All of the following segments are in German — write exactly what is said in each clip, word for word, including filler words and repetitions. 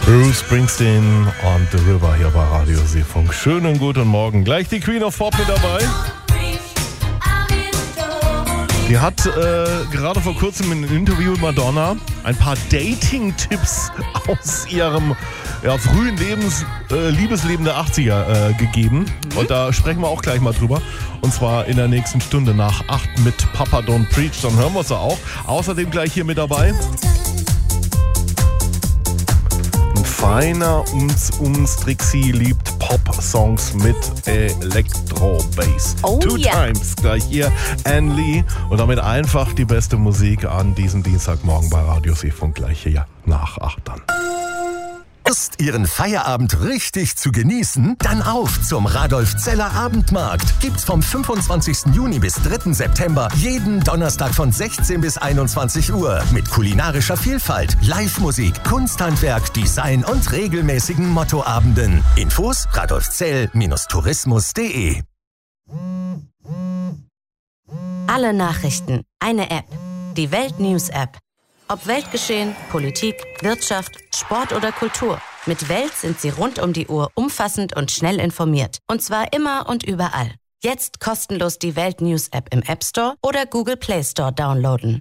Bruce Springsteen on the River hier bei Radio Seefunk. Schönen guten Morgen. Gleich die Queen of Pop mit dabei. Die hat äh, gerade vor kurzem in einem Interview mit Madonna ein paar Dating-Tipps aus ihrem ja, frühen Lebens, äh, Liebesleben der achtziger äh, gegeben. Mhm. Und da sprechen wir auch gleich mal drüber. Und zwar in der nächsten Stunde nach acht mit Papa Don't Preach. Dann hören wir sie auch. Außerdem gleich hier mit dabei ein feiner Ums Ums Trixie liebt Pop-Songs mit Elektro-Bass. Oh, Two ja. Times gleich hier Anne Lee und damit einfach die beste Musik an diesem Dienstagmorgen bei Radio Seefunk gleich hier nach acht dann. Lust, Ihren Feierabend richtig zu genießen? Dann auf zum Radolf Zeller Abendmarkt. Gibt's vom fünfundzwanzigsten Juni bis dritten September jeden Donnerstag von sechzehn bis einundzwanzig Uhr mit kulinarischer Vielfalt, Live-Musik, Kunsthandwerk, Design und regelmäßigen Mottoabenden. Infos radolfzell Tourismus punkt de. Alle Nachrichten, eine App. Die Welt News App. Ob Weltgeschehen, Politik, Wirtschaft, Sport oder Kultur. Mit Welt sind Sie rund um die Uhr umfassend und schnell informiert. Und zwar immer und überall. Jetzt kostenlos die Welt News App im App Store oder Google Play Store downloaden.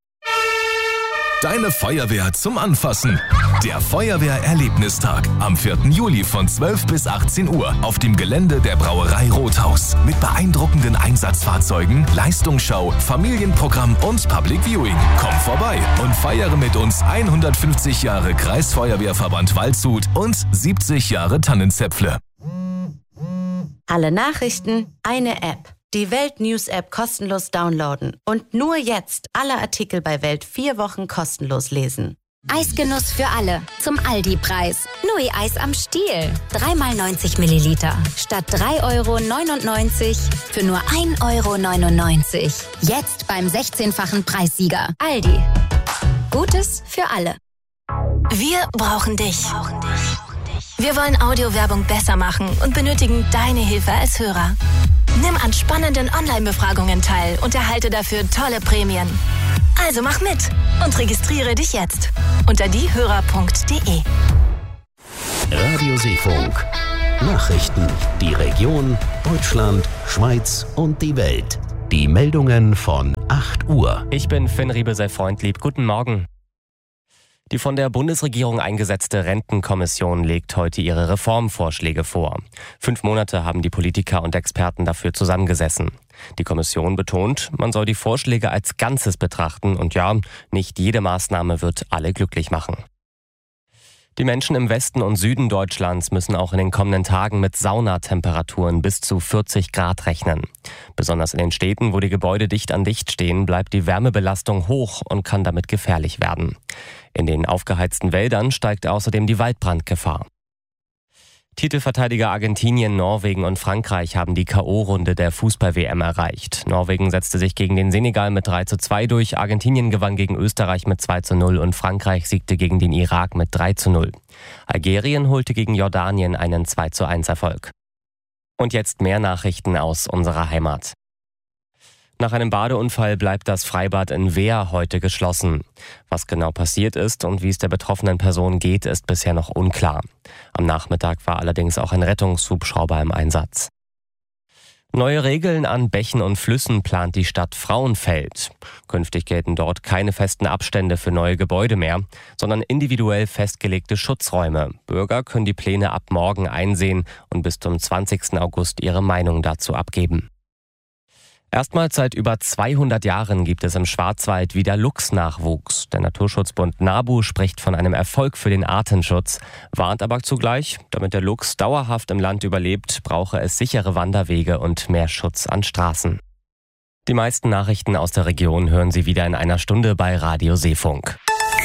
Deine Feuerwehr zum Anfassen. Der Feuerwehr-Erlebnistag am vierten Juli von zwölf bis achtzehn Uhr auf dem Gelände der Brauerei Rothaus. Mit beeindruckenden Einsatzfahrzeugen, Leistungsschau, Familienprogramm und Public Viewing. Komm vorbei und feiere mit uns hundertfünfzig Jahre Kreisfeuerwehrverband Waldshut und siebzig Jahre Tannenzäpfle. Alle Nachrichten, eine App. Die Welt News App kostenlos downloaden. Und nur jetzt alle Artikel bei Welt vier Wochen kostenlos lesen. Eisgenuss für alle. Zum Aldi-Preis. Nui-Eis am Stiel. drei mal neunzig Milliliter. Statt drei Euro neunundneunzig für nur ein Euro neunundneunzig. Jetzt beim sechzehnfachen Preissieger. Aldi. Gutes für alle. Wir brauchen dich. Wir wollen Audiowerbung besser machen und benötigen deine Hilfe als Hörer. Nimm an spannenden Online-Befragungen teil und erhalte dafür tolle Prämien. Also mach mit und registriere dich jetzt unter diehörer punkt de. Radio Seefunk. Nachrichten. Die Region, Deutschland, Schweiz und die Welt. Die Meldungen von acht Uhr. Ich bin Finn Riebe, sei freundlieb. Guten Morgen. Die von der Bundesregierung eingesetzte Rentenkommission legt heute ihre Reformvorschläge vor. Fünf Monate haben die Politiker und Experten dafür zusammengesessen. Die Kommission betont, man soll die Vorschläge als Ganzes betrachten und ja, nicht jede Maßnahme wird alle glücklich machen. Die Menschen im Westen und Süden Deutschlands müssen auch in den kommenden Tagen mit Saunatemperaturen bis zu vierzig Grad rechnen. Besonders in den Städten, wo die Gebäude dicht an dicht stehen, bleibt die Wärmebelastung hoch und kann damit gefährlich werden. In den aufgeheizten Wäldern steigt außerdem die Waldbrandgefahr. Titelverteidiger Argentinien, Norwegen und Frankreich haben die K O-Runde der Fußball-W M erreicht. Norwegen setzte sich gegen den Senegal mit drei zu zwei durch, Argentinien gewann gegen Österreich mit zwei zu null und Frankreich siegte gegen den Irak mit drei zu null. Algerien holte gegen Jordanien einen zwei zu eins Erfolg. Und jetzt mehr Nachrichten aus unserer Heimat. Nach einem Badeunfall bleibt das Freibad in Wehr heute geschlossen. Was genau passiert ist und wie es der betroffenen Person geht, ist bisher noch unklar. Am Nachmittag war allerdings auch ein Rettungshubschrauber im Einsatz. Neue Regeln an Bächen und Flüssen plant die Stadt Frauenfeld. Künftig gelten dort keine festen Abstände für neue Gebäude mehr, sondern individuell festgelegte Schutzräume. Bürger können die Pläne ab morgen einsehen und bis zum zwanzigsten August ihre Meinung dazu abgeben. Erstmals seit über zweihundert Jahren gibt es im Schwarzwald wieder Luchsnachwuchs. Der Naturschutzbund NABU spricht von einem Erfolg für den Artenschutz, warnt aber zugleich, damit der Luchs dauerhaft im Land überlebt, brauche es sichere Wanderwege und mehr Schutz an Straßen. Die meisten Nachrichten aus der Region hören Sie wieder in einer Stunde bei Radio Seefunk.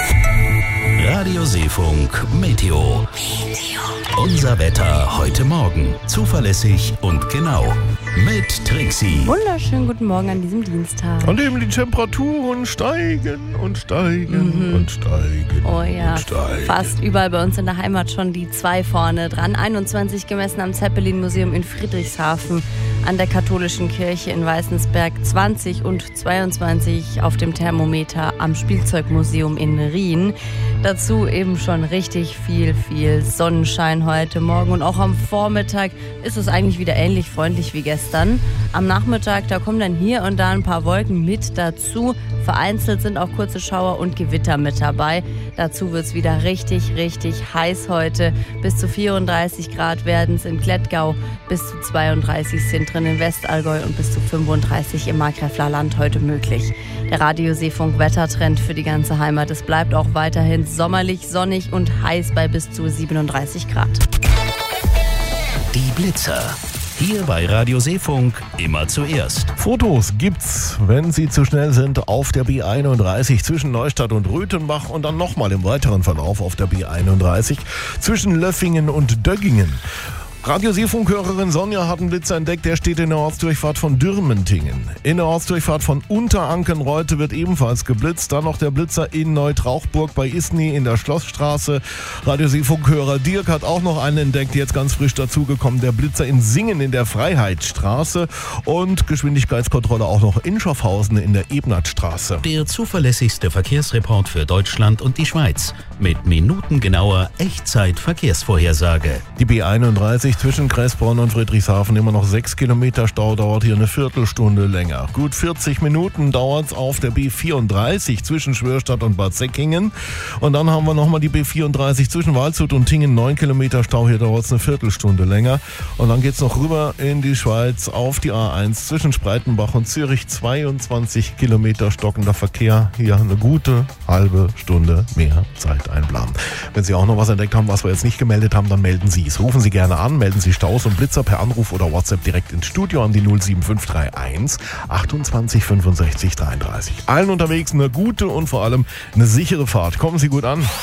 Radio Seefunk Meteo. Unser Wetter heute Morgen. Zuverlässig und genau. Mit Trixie. Wunderschönen guten Morgen an diesem Dienstag. An dem die Temperaturen steigen und steigen mhm. und steigen Oh ja, und steigen. Fast überall bei uns in der Heimat schon die zwei vorne dran. einundzwanzig gemessen am Zeppelin-Museum in Friedrichshafen, an der katholischen Kirche in Weißensberg zwanzig und zweiundzwanzig auf dem Thermometer am Spielzeugmuseum in Rien. Dazu eben schon richtig viel, viel Sonnenschein heute Morgen. Und auch am Vormittag ist es eigentlich wieder ähnlich freundlich wie gestern. Am Nachmittag, da kommen dann hier und da ein paar Wolken mit dazu. Vereinzelt sind auch kurze Schauer und Gewitter mit dabei. Dazu wird es wieder richtig, richtig heiß heute. Bis zu vierunddreißig Grad werden es in Klettgau, bis zu zweiunddreißig sind drin im Westallgäu und bis zu fünfunddreißig im Markgräfler Land heute möglich. Der Radio-Seefunk-Wettertrend für die ganze Heimat. Es bleibt auch weiterhin sommerlich, sonnig und heiß bei bis zu siebenunddreißig Grad. Die Blitzer. Hier bei Radio Seefunk immer zuerst. Fotos gibt's, wenn sie zu schnell sind, auf der B einunddreißig zwischen Neustadt und Röthenbach und dann nochmal im weiteren Verlauf auf der B einunddreißig zwischen Löffingen und Döggingen. Radio-Seefunk-Hörerin Sonja hat einen Blitzer entdeckt, der steht in der Ortsdurchfahrt von Dürmentingen. In der Ortsdurchfahrt von Unterankenreute wird ebenfalls geblitzt. Dann noch der Blitzer in Neutrauchburg bei Isny in der Schlossstraße. Radio-Seefunk-Hörer Dirk hat auch noch einen entdeckt, jetzt ganz frisch dazugekommen. Der Blitzer in Singen in der Freiheitsstraße und Geschwindigkeitskontrolle auch noch in Schaffhausen in der Ebnertstraße. Der zuverlässigste Verkehrsreport für Deutschland und die Schweiz mit minutengenauer Echtzeit-Verkehrsvorhersage. Die B einunddreißig zwischen Kressbronn und Friedrichshafen immer noch sechs Kilometer Stau, dauert hier eine Viertelstunde länger. Gut vierzig Minuten dauert es auf der B vierunddreißig zwischen Schwörstadt und Bad Säckingen. Und dann haben wir nochmal die B vierunddreißig zwischen Waldshut und Tingen, neun Kilometer Stau, hier dauert es eine Viertelstunde länger. Und dann geht es noch rüber in die Schweiz auf die A eins zwischen Spreitenbach und Zürich, zweiundzwanzig Kilometer stockender Verkehr, hier eine gute halbe Stunde mehr Zeit einplanen. Wenn Sie auch noch was entdeckt haben, was wir jetzt nicht gemeldet haben, dann melden Sie es. Rufen Sie gerne an. Melden Sie Staus und Blitzer per Anruf oder WhatsApp direkt ins Studio an die null sieben fünf drei eins achtundzwanzig fünfundsechzig dreiunddreißig. Allen unterwegs eine gute und vor allem eine sichere Fahrt. Kommen Sie gut an.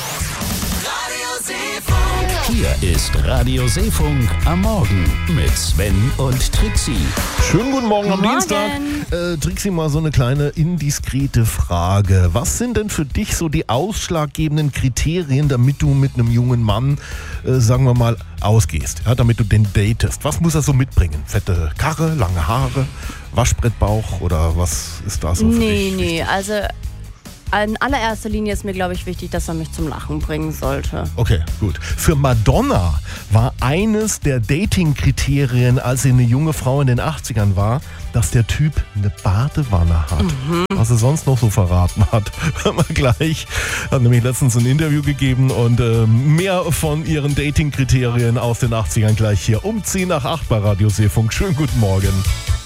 Hier ist Radio Seefunk am Morgen mit Sven und Trixie. Schönen guten Morgen am Morgen. Dienstag. Äh, Trixie, mal so eine kleine indiskrete Frage. Was sind denn für dich so die ausschlaggebenden Kriterien, damit du mit einem jungen Mann, äh, sagen wir mal, ausgehst? Ja, damit du den datest. Was muss er so mitbringen? Fette Karre, lange Haare, Waschbrettbauch oder was ist da so für Nee, dich? nee, wichtig? also in allererster Linie ist mir, glaube ich, wichtig, dass er mich zum Lachen bringen sollte. Okay, gut. Für Madonna war eines der Dating-Kriterien, als sie eine junge Frau in den achtzigern war, dass der Typ eine Badewanne hat. Mhm. Was er sonst noch so verraten hat. Hören wir gleich. Hat nämlich letztens ein Interview gegeben und äh, mehr von ihren Dating-Kriterien aus den achtzigern gleich hier um zehn nach acht bei Radio Seefunk. Schönen guten Morgen.